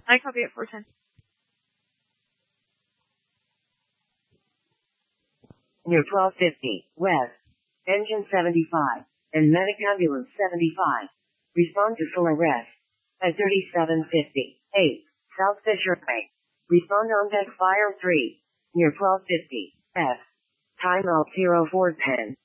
I copy at 410. Near 1250, west. Engine 75, and medic ambulance 75. Respond to full arrest. At 3750, 8, South Fisher Way. Respond on deck fire 3. Near 1250, F. Time out 0410.